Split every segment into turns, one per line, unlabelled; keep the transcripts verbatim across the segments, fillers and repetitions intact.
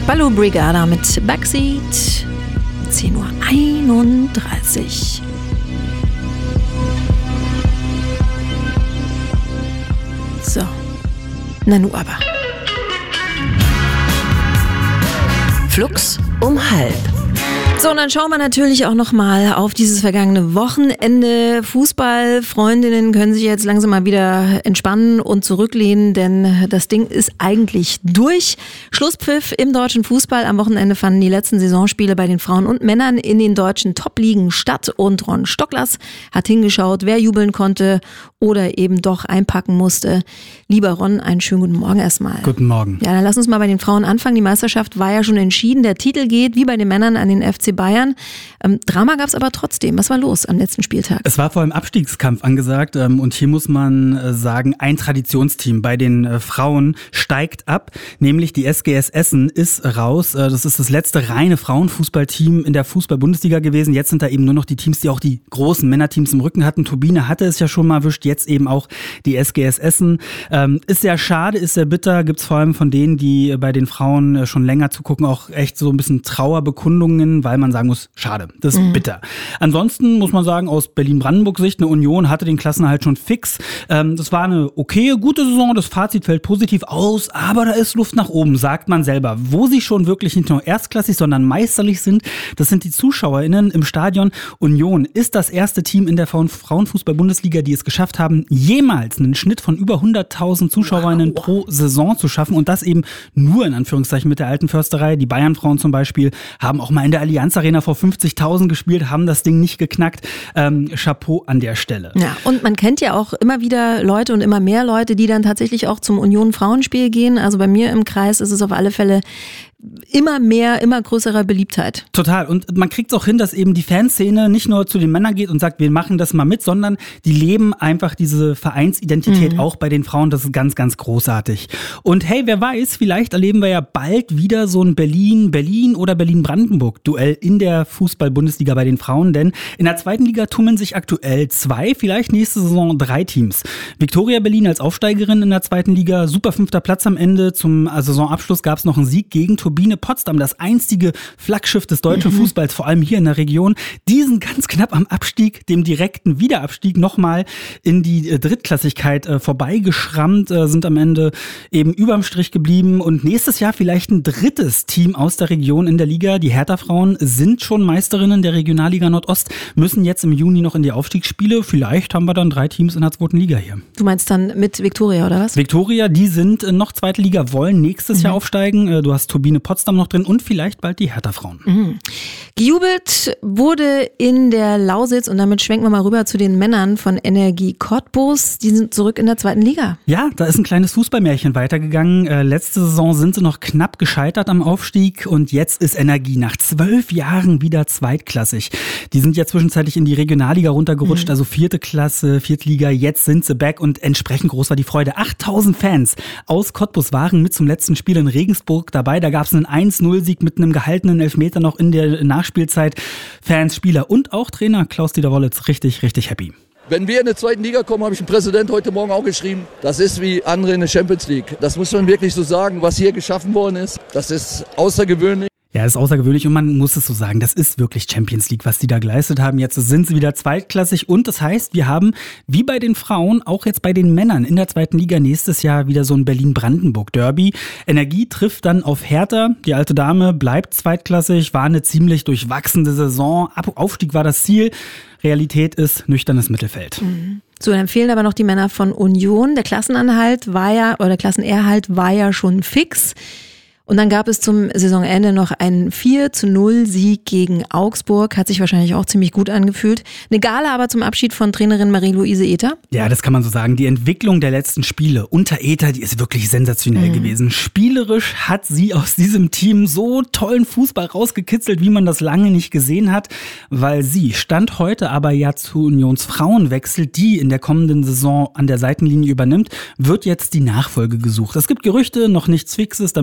Baloo Brigada mit Backseat. zehn Uhr einunddreißig. So. Nanu aber.
Flux um halb.
So, und dann schauen wir natürlich auch nochmal auf dieses vergangene Wochenende. Fußballfreundinnen können sich jetzt langsam mal wieder entspannen und zurücklehnen, denn das Ding ist eigentlich durch. Schlusspfiff im deutschen Fußball. Am Wochenende fanden die letzten Saisonspiele bei den Frauen und Männern in den deutschen Top-Ligen statt. Und Ron Stocklers hat hingeschaut, wer jubeln konnte oder eben doch einpacken musste. Lieber Ron, einen schönen guten Morgen erstmal.
Guten Morgen.
Ja, dann lass uns mal bei den Frauen anfangen. Die Meisterschaft war ja schon entschieden. Der Titel geht, wie bei den Männern, an den F C Bayern. Ähm, Drama gab es aber trotzdem. Was war los am letzten Spieltag?
Es war vor allem Abstiegskampf angesagt ähm, und hier muss man äh, sagen, ein Traditionsteam bei den äh, Frauen steigt ab, nämlich die S G S Essen ist raus. Äh, das ist das letzte reine Frauenfußballteam in der Fußball-Bundesliga gewesen. Jetzt sind da eben nur noch die Teams, die auch die großen Männerteams im Rücken hatten. Turbine hatte es ja schon mal erwischt, jetzt eben auch die S G S Essen. Ähm, ist sehr schade, ist sehr bitter. Gibt es vor allem von denen, die bei den Frauen äh, schon länger zugucken, auch echt so ein bisschen Trauerbekundungen, weil man sagen muss, schade, das ist mhm. bitter. Ansonsten muss man sagen, aus Berlin-Brandenburg-Sicht, eine Union hatte den Klassenerhalt schon fix. Ähm, das war eine okaye, gute Saison, das Fazit fällt positiv aus, aber da ist Luft nach oben, sagt man selber. Wo sie schon wirklich nicht nur erstklassig, sondern meisterlich sind, das sind die ZuschauerInnen im Stadion. Union ist das erste Team in der Frauenfußball-Bundesliga, die es geschafft haben, jemals einen Schnitt von über hunderttausend ZuschauerInnen wow. pro Saison zu schaffen und das eben nur in Anführungszeichen mit der alten Försterei. Die Bayern-Frauen zum Beispiel haben auch mal in der Allianz Arena vor fünfzigtausend gespielt, haben das Ding nicht geknackt. Ähm, Chapeau an der Stelle.
Ja, und man kennt ja auch immer wieder Leute und immer mehr Leute, die dann tatsächlich auch zum Union-Frauenspiel gehen. Also bei mir im Kreis ist es auf alle Fälle immer mehr, immer größerer Beliebtheit.
Total. Und man kriegt es auch hin, dass eben die Fanszene nicht nur zu den Männern geht und sagt, wir machen das mal mit, sondern die leben einfach diese Vereinsidentität mhm. auch bei den Frauen. Das ist ganz, ganz großartig. Und hey, wer weiß, vielleicht erleben wir ja bald wieder so ein Berlin-Berlin oder Berlin-Brandenburg-Duell in der Fußball-Bundesliga bei den Frauen. Denn in der zweiten Liga tummeln sich aktuell zwei, vielleicht nächste Saison drei Teams. Viktoria Berlin als Aufsteigerin in der zweiten Liga, super fünfter Platz am Ende. Zum Saisonabschluss gab es noch einen Sieg gegen Turbine Potsdam, das einstige Flaggschiff des deutschen mhm. Fußballs, vor allem hier in der Region. Die sind ganz knapp am Abstieg, dem direkten Wiederabstieg, nochmal in die äh, Drittklassigkeit äh, vorbeigeschrammt, äh, sind am Ende eben überm Strich geblieben und nächstes Jahr vielleicht ein drittes Team aus der Region in der Liga. Die Hertha-Frauen sind schon Meisterinnen der Regionalliga Nordost, müssen jetzt im Juni noch in die Aufstiegsspiele. Vielleicht haben wir dann drei Teams in der zweiten Liga hier.
Du meinst dann mit Viktoria, oder was?
Viktoria, die sind äh, noch zweite Liga, wollen nächstes mhm. Jahr aufsteigen. Äh, du hast Turbine Potsdam noch drin und vielleicht bald die Hertha-Frauen.
Mhm. Gejubelt wurde in der Lausitz und damit schwenken wir mal rüber zu den Männern von Energie Cottbus. Die sind zurück in der zweiten Liga.
Ja, da ist ein kleines Fußballmärchen weitergegangen. Äh, letzte Saison sind sie noch knapp gescheitert am Aufstieg und jetzt ist Energie nach zwölf Jahren wieder zweitklassig. Die sind ja zwischenzeitlich in die Regionalliga runtergerutscht, mhm. also vierte Klasse, Viertliga. Jetzt sind sie back und entsprechend groß war die Freude. achttausend Fans aus Cottbus waren mit zum letzten Spiel in Regensburg dabei. Da gab es einen eins null Sieg mit einem gehaltenen Elfmeter noch in der Nachspielzeit. Fans, Spieler und auch Trainer Klaus-Dieter Wollitz richtig, richtig happy.
Wenn wir in die zweite Liga kommen, habe ich dem Präsident heute Morgen auch geschrieben, das ist wie andere in der Champions League. Das muss man wirklich so sagen, was hier geschaffen worden ist. Das ist außergewöhnlich.
Ja, ist außergewöhnlich und man muss es so sagen, das ist wirklich Champions League, was die da geleistet haben. Jetzt sind sie wieder zweitklassig und das heißt, wir haben wie bei den Frauen auch jetzt bei den Männern in der zweiten Liga nächstes Jahr wieder so ein Berlin-Brandenburg-Derby. Energie trifft dann auf Hertha, die alte Dame bleibt zweitklassig, war eine ziemlich durchwachsene Saison, Aufstieg war das Ziel, Realität ist nüchternes Mittelfeld.
Mhm. So, dann fehlen aber noch die Männer von Union. Der Klassenanhalt war ja, oder der Klassenerhalt war ja schon fix. Und dann gab es zum Saisonende noch einen vier zu null Sieg gegen Augsburg. Hat sich wahrscheinlich auch ziemlich gut angefühlt. Eine Gala aber zum Abschied von Trainerin Marie-Louise Ether.
Ja, das kann man so sagen. Die Entwicklung der letzten Spiele unter Ether, die ist wirklich sensationell mhm. gewesen. Spielerisch hat sie aus diesem Team so tollen Fußball rausgekitzelt, wie man das lange nicht gesehen hat. Weil sie stand heute aber ja zu Unions Frauenwechsel, die in der kommenden Saison an der Seitenlinie übernimmt, wird jetzt die Nachfolge gesucht. Es gibt Gerüchte, noch nichts Fixes, da müssen wir abwarten.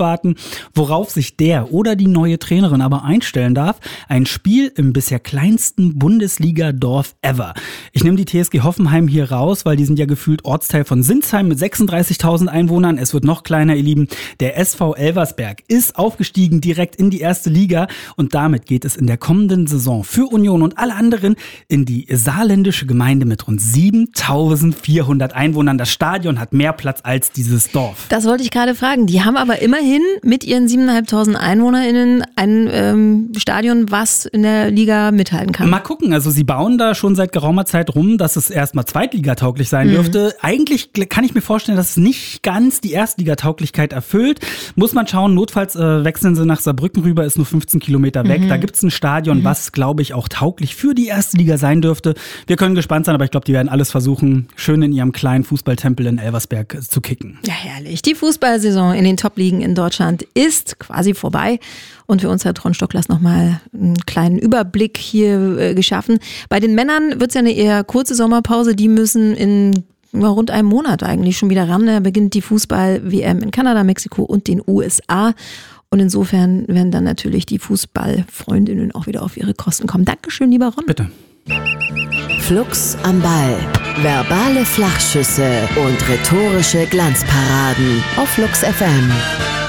abwarten. Worauf sich der oder die neue Trainerin aber einstellen darf, ein Spiel im bisher kleinsten Bundesliga-Dorf ever. Ich nehme die T S G Hoffenheim hier raus, weil die sind ja gefühlt Ortsteil von Sinsheim mit sechsunddreißigtausend Einwohnern. Es wird noch kleiner, ihr Lieben. Der S V Elversberg ist aufgestiegen direkt in die erste Liga und damit geht es in der kommenden Saison für Union und alle anderen in die saarländische Gemeinde mit rund siebentausendvierhundert Einwohnern. Das Stadion hat mehr Platz als dieses Dorf.
Das wollte ich gerade fragen. Die haben aber immerhin mit ihren siebentausendfünfhundert EinwohnerInnen ein ähm, Stadion, was in der Liga mithalten kann.
Mal gucken, also sie bauen da schon seit geraumer Zeit rum, dass es erstmal zweitligatauglich sein
Mhm.
dürfte. Eigentlich kann ich mir vorstellen, dass es nicht ganz die Erstligatauglichkeit erfüllt. Muss man schauen, notfalls äh, wechseln sie nach Saarbrücken rüber, ist nur fünfzehn Kilometer weg. Mhm. Da gibt es ein Stadion, mhm. was, glaube ich, auch tauglich für die erste Liga sein dürfte. Wir können gespannt sein, aber ich glaube, die werden alles versuchen, schön in ihrem kleinen Fußballtempel in Elversberg zu kicken.
Ja, herrlich. Die Fußballsaison in den Top-Ligen in Deutschland ist quasi vorbei. Und für uns hat Ron Stocklas nochmal einen kleinen Überblick hier äh, geschaffen. Bei den Männern wird es ja eine eher kurze Sommerpause. Die müssen in ja, rund einem Monat eigentlich schon wieder ran. Da beginnt die Fußball-W M in Kanada, Mexiko und den U S A. Und insofern werden dann natürlich die Fußballfreundinnen auch wieder auf ihre Kosten kommen. Dankeschön, lieber Ron.
Bitte.
Flux am Ball. Verbale Flachschüsse und rhetorische Glanzparaden auf Flux F M.